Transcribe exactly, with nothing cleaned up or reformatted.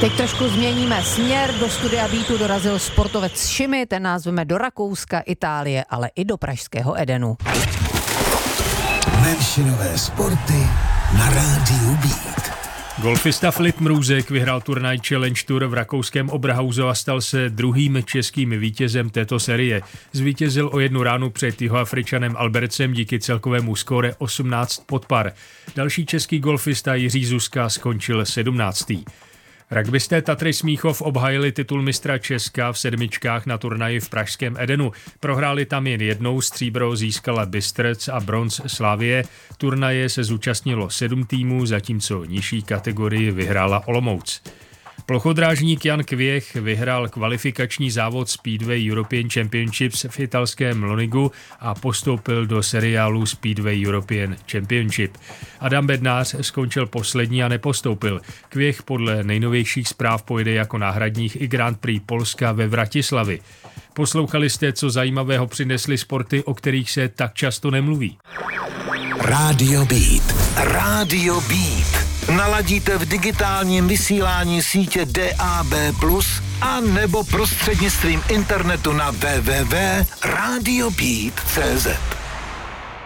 Teď trošku změníme směr. Do studia Beatu dorazil sportovec Šimi, ten nás veme do Rakouska, Itálie, ale i do pražského Edenu. Menšinové sporty na rádiu Beat. Golfista Filip Mrůzek vyhrál turnaj Challenge Tour v rakouském Oberhausu a stal se druhým českým vítězem této série. Zvítězil o jednu ránu před Jihoafričanem Albertsem díky celkovému skóre osmnáct pod par. Další český golfista Jiří Zuzka skončil sedmnáctý. Rugbysté Tatry Smíchov obhájili titul mistra Česka v sedmičkách na turnaji v pražském Edenu. Prohráli tam jen jednou, stříbro získala Bystrc a bronz Slavie. Turnaje se zúčastnilo sedm týmů, zatímco nižší kategorii vyhrála Olomouc. Plochodrážník Jan Kvěch vyhrál kvalifikační závod Speedway European Championships v italském Lonigu a postoupil do seriálu Speedway European Championship. Adam Bednář skončil poslední a nepostoupil. Kvěch podle nejnovějších zpráv pojede jako náhradník i Grand Prix Polska ve Vratislavi. Poslouchali jste, co zajímavého přinesly sporty, o kterých se tak často nemluví. Rádio Beat. Rádio Beat. Naladíte v digitálním vysílání sítě D A B plus, a nebo prostřednictvím internetu na w w w tečka radio beat tečka c z.